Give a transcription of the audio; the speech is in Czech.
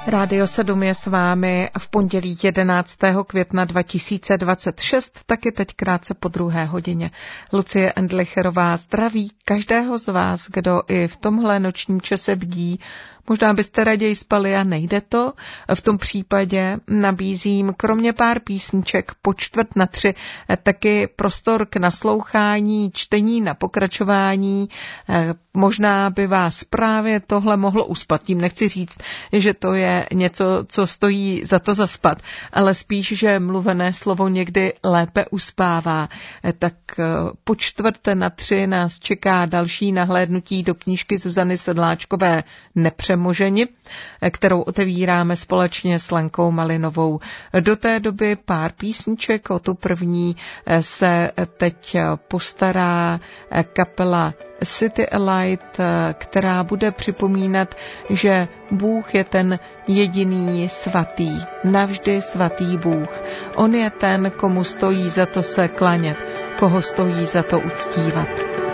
Rádio 7 je s vámi v pondělí 11. května 2026, taky teď krátce po 2. hodině. Lucie Endlicherová zdraví každého z vás, kdo i v tomhle nočním čase bdí. Možná byste raději spali a nejde to. V tom případě nabízím kromě pár písniček po 2:45 taky prostor k naslouchání, čtení na pokračování. Možná by vás právě tohle mohlo uspat. Tím nechci říct, že to je něco, co stojí za to zaspat, ale spíš, že mluvené slovo někdy lépe uspává. Tak po 2:45 nás čeká další nahlédnutí do knížky Zuzany Sedláčkové Nepřemoženi, kterou otevíráme společně s Lenkou Malinovou. Do té doby pár písniček, o tu první se teď postará kapela City Alight, která bude připomínat, že Bůh je ten jediný svatý, navždy svatý Bůh. On je ten, komu stojí za to se klanět, koho stojí za to uctívat.